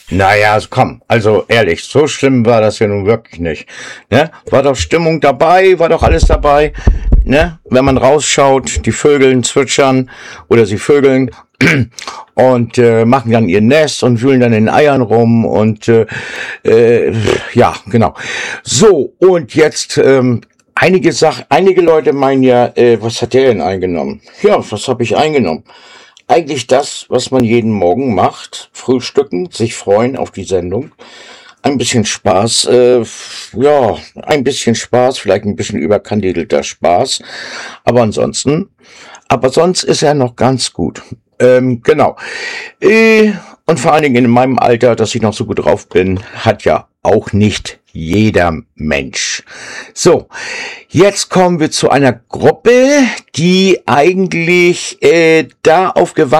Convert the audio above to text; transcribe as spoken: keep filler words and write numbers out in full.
Naja, also komm, also ehrlich, so schlimm war das ja nun wirklich nicht. Ne? War doch Stimmung dabei, war doch alles dabei. Ne? Wenn man rausschaut, die Vögel zwitschern oder sie vögeln und äh, machen dann ihr Nest und wühlen dann in den Eiern rum und äh, äh, ja, genau. So, und jetzt ähm, einige Sachen, einige Leute meinen ja, äh, was hat der denn eingenommen? Ja, was habe ich eingenommen? Eigentlich das, was man jeden Morgen macht. Frühstücken, sich freuen auf die Sendung. Ein bisschen Spaß, äh, ja, ein bisschen Spaß, vielleicht ein bisschen überkandidelter Spaß. Aber ansonsten, aber sonst ist er noch ganz gut. Ähm, genau. Äh, und vor allen Dingen in meinem Alter, dass ich noch so gut drauf bin, hat ja auch nicht jeder Mensch. So, jetzt kommen wir zu einer Gruppe, die eigentlich äh, da aufgewachsen